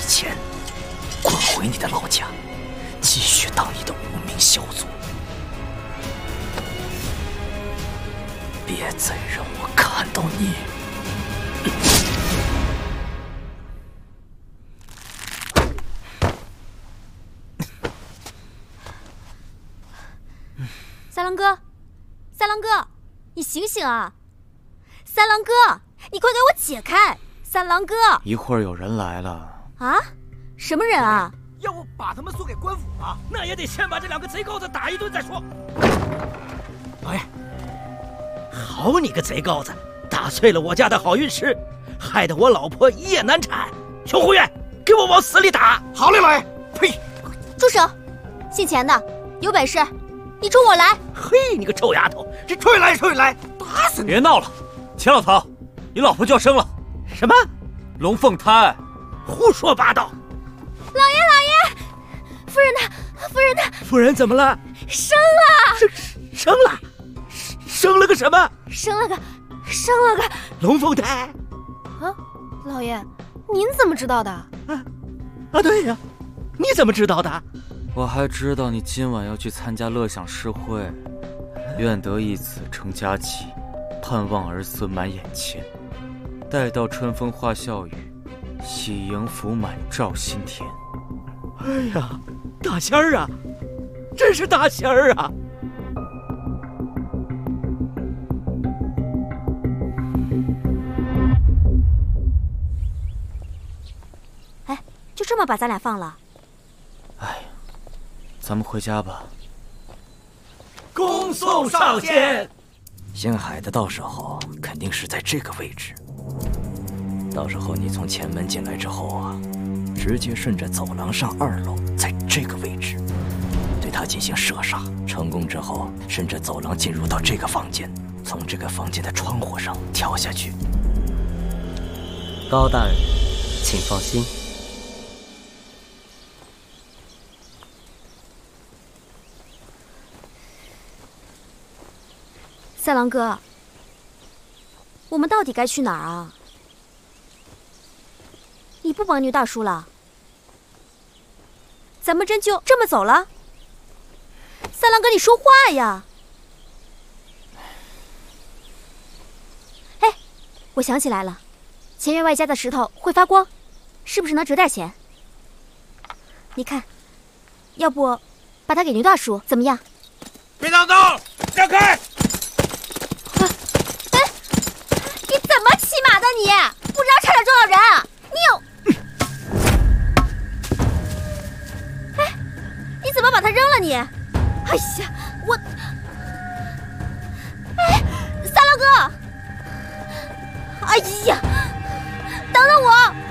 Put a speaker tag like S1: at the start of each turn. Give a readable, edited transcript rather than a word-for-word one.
S1: 钱，滚回你的老家，继续当你的无名小卒，别再让我看到你。
S2: 三郎哥，三郎哥，你醒醒啊！三郎哥，你快给我解开！三郎哥，
S3: 一会儿有人来了
S2: 啊？什么人啊？
S4: 要不把他们送给官府吧？那也得先把这2个贼羔子打一顿再说。老爷，好你个贼羔子，打碎了我家的好运石，害得我老婆一夜难产。熊护院，给我往死里打！
S5: 好嘞，老爷。
S4: 呸！
S2: 住手！姓钱的，有本事你冲我来！
S4: 嘿，你个臭丫头，这出来出来，打死你！
S3: 别闹了，钱老头，你老婆就要生了。
S4: 什么？
S3: 龙凤胎？
S4: 胡说八道！
S2: 老爷，老爷，夫人呢？夫人呢？
S4: 夫人怎么了？
S2: 生了！
S4: 生了个什么？
S2: 生了个
S4: 龙凤胎。
S2: 啊，老爷，您怎么知道的？
S4: 啊，对呀，你怎么知道的？
S3: 我还知道你今晚要去参加乐享诗会，愿得一子成佳期，盼望儿孙满眼前。待到春风化笑语，喜迎福满照心田。
S4: 哎呀，大仙儿啊，真是大仙儿啊！
S2: 哎，就这么把咱俩放了？
S3: 哎呀，咱们回家吧。
S4: 恭送上仙。
S1: 星海的到时候肯定是在这个位置。到时候你从前门进来之后啊，直接顺着走廊上2楼，在这个位置对他进行射杀。成功之后，顺着走廊进入到这个房间，从这个房间的窗户上跳下去。
S6: 高大人，请放心。
S2: 三郎哥，我们到底该去哪儿啊？你不帮牛大叔了？咱们真就这么走了？三郎哥，你说话呀！哎，我想起来了，前院外加的石头会发光，是不是能折点钱？你看，要不把它给牛大叔怎么样？
S4: 别挡道，让开！
S2: 你怎么骑马的你？不知道差点撞到人！你有……哎，你怎么把它扔了你？哎呀，我……哎，三郎哥！哎呀，等等我！